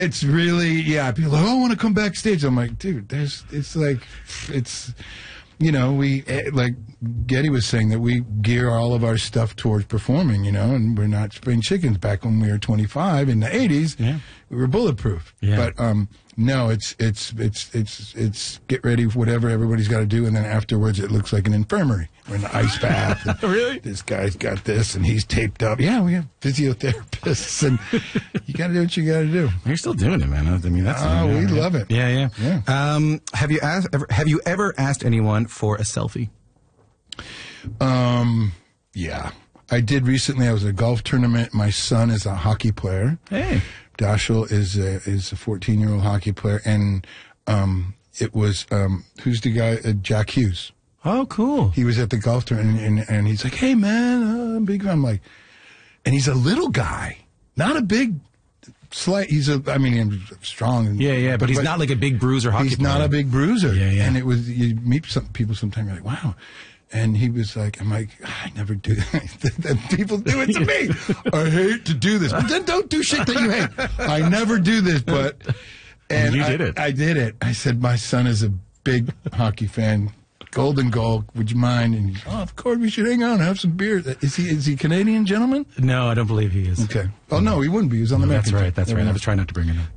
It's really, yeah, people are like, oh, I want to come backstage. I'm like, dude, it's, like Geddy was saying, that we gear all of our stuff towards performing, and we're not spring chickens. Back when we were 25 in the 80s, we were bulletproof. Yeah. But, no, it's get ready for whatever everybody's got to do, and then afterwards it looks like an infirmary. We're in the ice bath. Really? This guy's got this, and he's taped up. Yeah, we have physiotherapists, and you got to do what you got to do. You're still doing it, man. I mean, that's we love it. Yeah. Yeah. Have you ever asked anyone for a selfie? Yeah, I did recently. I was at a golf tournament. My son is a hockey player. Hey. Dashel is a 14-year-old hockey player, and it was who's the guy? Jack Hughes. Oh, cool. He was at the golf tournament, and he's like, "Hey, man, I'm big." I'm like, and he's a little guy, not a big, slight. He's strong. And, yeah, but he's not like a big bruiser hockey player. He's not a big bruiser. Yeah. And it was, you meet some people sometimes, you're like, wow. And he was like, I'm like, I never do that. People do it to me. I hate to do this. But then don't do shit that you hate. I never do this, but. And you did it. I did it. I said, my son is a big hockey fan. Golden goal. Would you mind? And he's, of course, we should hang out and have some beer. Is he a Canadian gentleman? No, I don't believe he is. Okay. Oh, no, he wouldn't be. He was on the map. That's right. I was trying not to bring it up.